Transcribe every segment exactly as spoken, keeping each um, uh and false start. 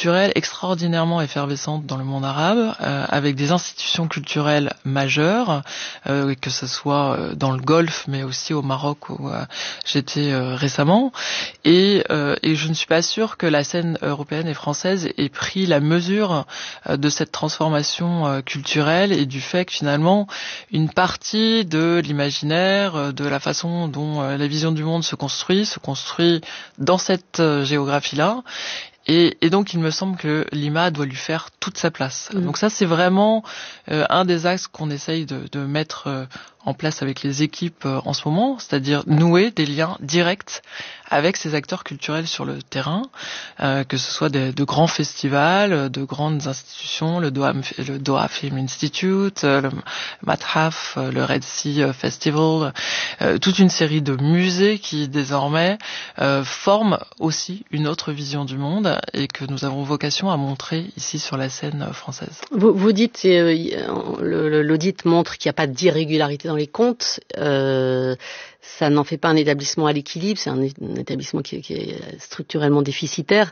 culturelle extraordinairement effervescente dans le monde arabe, euh, avec des institutions culturelles majeures, euh, que ce soit dans le Golfe, mais aussi au Maroc où euh, j'étais euh, récemment. Et, euh, et je ne suis pas sûre que la scène européenne et française ait pris la mesure euh, de cette transformation euh, culturelle et du fait que finalement une partie de l'imaginaire, euh, de la façon dont euh, la vision du monde se construit, se construit dans cette euh, géographie-là. Et, et donc, il me semble que l'I M A doit lui faire toute sa place. Mmh. Donc ça, c'est vraiment euh, un des axes qu'on essaye de, de mettre euh, en place avec les équipes euh, en ce moment, c'est-à-dire nouer des liens directs avec ces acteurs culturels sur le terrain, euh, que ce soit des, de grands festivals, de grandes institutions, le Doha, le Doha Film Institute, le Mathaf, le Red Sea Festival, euh, toute une série de musées qui désormais euh, forment aussi une autre vision du monde et que nous avons vocation à montrer ici sur la scène française. Vous, vous dites, euh, le, l'audit montre qu'il n'y a pas d'irrégularité dans les comptes. Euh, ça n'en fait pas un établissement à l'équilibre, c'est un, un établissement qui, qui est structurellement déficitaire.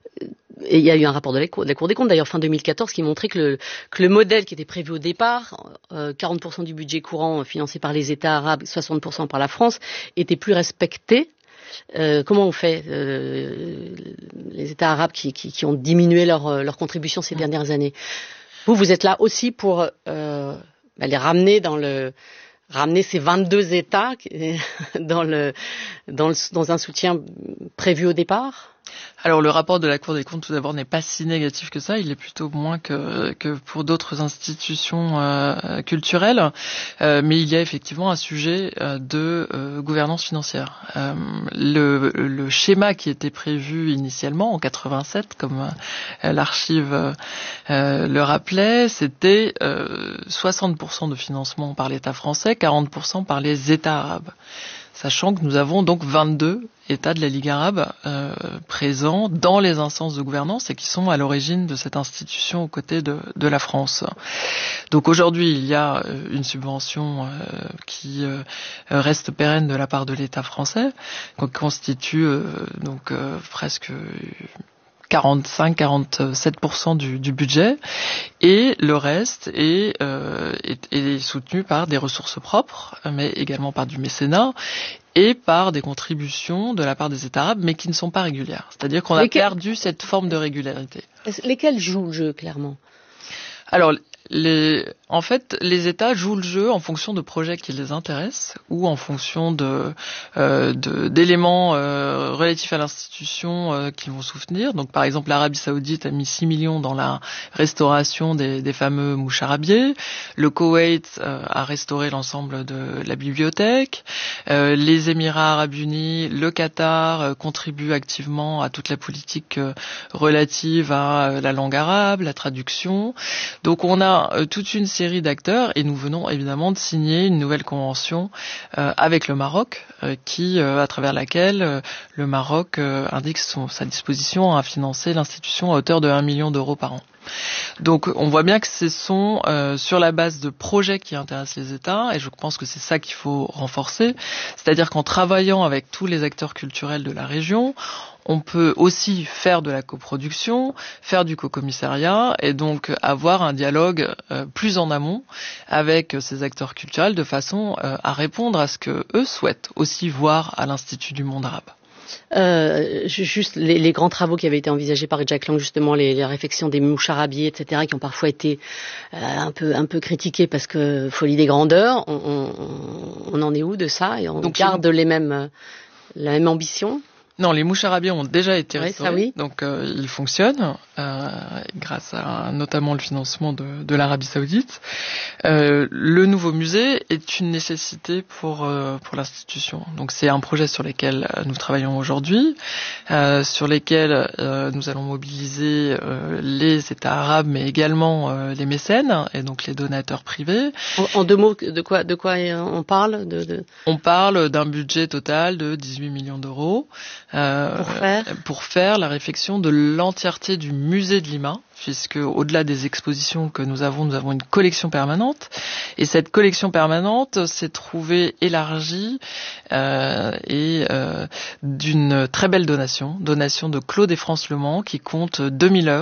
Et il y a eu un rapport de la Cour, de la Cour des comptes, d'ailleurs fin deux mille quatorze, qui montrait que le, que le modèle qui était prévu au départ, euh, quarante pour cent du budget courant financé par les États arabes, soixante pour cent par la France, était plus respecté. Euh, comment on fait euh, les États arabes qui, qui, qui ont diminué leur, leur contribution ces dernières années? Vous, vous êtes là aussi pour euh, les ramener dans le ramener ces vingt-deux États dans le dans le dans un soutien prévu au départ? Alors le rapport de la Cour des comptes tout d'abord n'est pas si négatif que ça, il est plutôt moins que que pour d'autres institutions euh, culturelles, euh, mais il y a effectivement un sujet euh, de euh, gouvernance financière. Euh, le, le schéma qui était prévu initialement en quatre-vingt-sept, comme euh, l'archive euh, le rappelait, c'était euh, soixante pour cent de financement par l'État français, quarante pour cent par les États arabes. Sachant que nous avons donc vingt-deux États de la Ligue arabe euh, présents dans les instances de gouvernance et qui sont à l'origine de cette institution aux côtés de, de la France. Donc aujourd'hui, il y a une subvention euh, qui euh, reste pérenne de la part de l'État français, qui constitue euh, donc euh, presque quarante-cinq à quarante-sept pour cent du, du budget, et le reste est, euh, est, est soutenu par des ressources propres, mais également par du mécénat et par des contributions de la part des États arabes, mais qui ne sont pas régulières. C'est-à-dire qu'on a Lesquels... perdu cette forme de régularité. Lesquels jouent le jeu, clairement? Alors, les, en fait, les États jouent le jeu en fonction de projets qui les intéressent ou en fonction de, euh, de d'éléments euh, relatifs à l'institution euh, qu'ils vont soutenir. Donc, par exemple, l'Arabie Saoudite a mis six millions dans la restauration des, des fameux moucharabiés. Le Koweït euh, a restauré l'ensemble de la bibliothèque. Euh, les Émirats Arabes Unis, le Qatar euh, contribuent activement à toute la politique euh, relative à euh, la langue arabe, la traduction. Donc, on a toute une série d'acteurs et nous venons évidemment de signer une nouvelle convention euh, avec le Maroc euh, qui, euh, à travers laquelle euh, le Maroc euh, indique son, sa disposition à financer l'institution à hauteur de un million d'euros par an. Donc on voit bien que ce sont euh, sur la base de projets qui intéressent les États et je pense que c'est ça qu'il faut renforcer, c'est-à-dire qu'en travaillant avec tous les acteurs culturels de la région, on peut aussi faire de la coproduction, faire du co-commissariat et donc avoir un dialogue euh, plus en amont avec ces acteurs culturels de façon euh, à répondre à ce que eux souhaitent aussi voir à l'Institut du monde arabe. Euh, juste les, les grands travaux qui avaient été envisagés par Jack Lang, justement les, les réflexions des moucharabiés, et cetera, qui ont parfois été euh, un peu un peu critiqués parce que folie des grandeurs. On, on, on en est où de ça? Et on Donc, garde les mêmes la même ambition? Non, les moucharabiés ont déjà été restaurés, ouais, ça, oui. donc euh, ils fonctionnent euh, grâce à notamment le financement de, de l'Arabie Saoudite. Euh, le nouveau musée est une nécessité pour euh, pour l'institution. Donc c'est un projet sur lequel nous travaillons aujourd'hui, euh, sur lesquels euh, nous allons mobiliser euh, les États arabes, mais également euh, les mécènes et donc les donateurs privés. En, en deux mots, de quoi de quoi on parle de, de... On parle d'un budget total de dix-huit millions d'euros. Euh, pour faire pour faire la réflexion de l'entièreté du musée de Lima, puisque au-delà des expositions que nous avons, nous avons une collection permanente, et cette collection permanente s'est trouvée élargie euh, et euh, d'une très belle donation, donation de Claude et France Le Mans, qui compte deux mille œuvres.